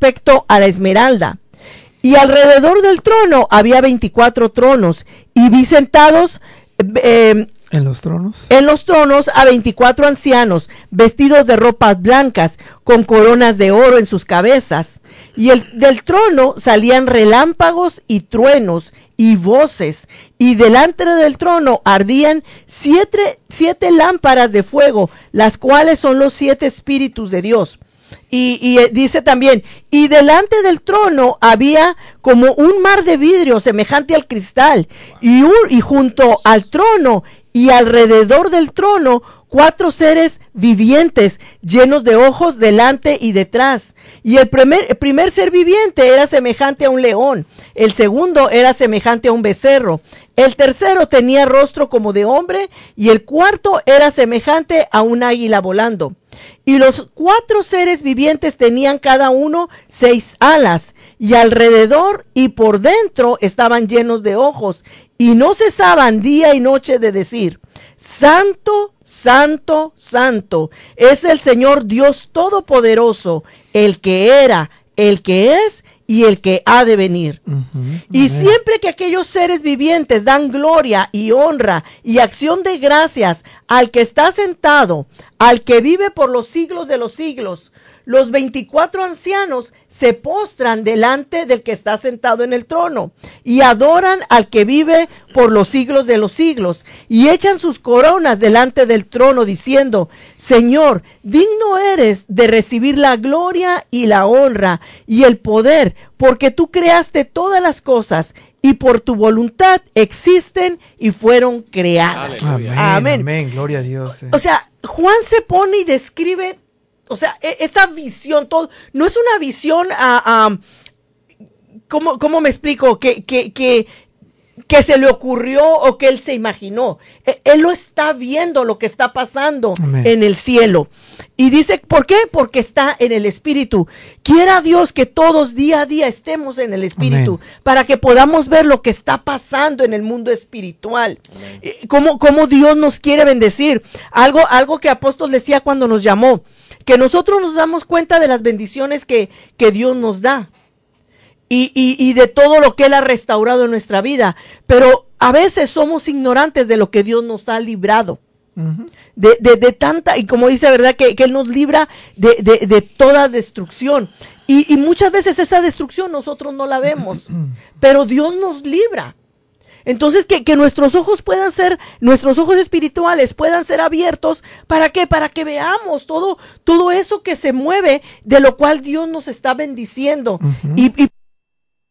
aspecto a la esmeralda. Y alrededor del trono había 24 tronos, y vi sentados ¿En los tronos? En los tronos a 24 ancianos, vestidos de ropas blancas, con coronas de oro en sus cabezas. Y del trono salían relámpagos y truenos y voces, y delante del trono ardían siete lámparas de fuego, las cuales son los 7 espíritus de Dios. Y dice también, y delante del trono había como un mar de vidrio semejante al cristal, y junto al trono y alrededor del trono 4 seres vivientes llenos de ojos delante y detrás. Y el primer ser viviente era semejante a un león, el segundo era semejante a un becerro, el tercero tenía rostro como de hombre, y el cuarto era semejante a un águila volando. Y los 4 seres vivientes tenían cada uno 6 alas, y alrededor y por dentro estaban llenos de ojos, y no cesaban día y noche de decir: Santo, Santo, Santo, es el Señor Dios Todopoderoso, el que era, el que es y el que ha de venir. Y siempre que aquellos seres vivientes dan gloria y honra y acción de gracias al que está sentado, al que vive por los siglos de los siglos, los 24 ancianos se postran delante del que está sentado en el trono y adoran al que vive por los siglos de los siglos, y echan sus coronas delante del trono diciendo: Señor, digno eres de recibir la gloria y la honra y el poder, porque tú creaste todas las cosas, y por tu voluntad existen y fueron creadas. Amén, Amén. amén, gloria a Dios. O sea, Juan se pone y describe, o sea, esa visión, todo, no es una visión ¿cómo me explico? Que se le ocurrió o que él se imaginó. Él lo está viendo, lo que está pasando Amén. En el cielo. Y dice, ¿por qué? Porque está en el Espíritu. Quiera Dios que todos día a día estemos en el Espíritu, Amén, para que podamos ver lo que está pasando en el mundo espiritual. Cómo Dios nos quiere bendecir. Algo que Apóstol decía cuando nos llamó, que nosotros nos damos cuenta de las bendiciones que Dios nos da. Y de todo lo que Él ha restaurado en nuestra vida. Pero a veces somos ignorantes de lo que Dios nos ha librado. De tanta, y como dice, ¿verdad? Que Él nos libra de toda destrucción. Y muchas veces esa destrucción nosotros no la vemos. Pero Dios nos libra. Entonces que nuestros ojos nuestros ojos espirituales puedan ser abiertos. ¿Para qué? Para que veamos todo eso que se mueve, de lo cual Dios nos está bendiciendo. Y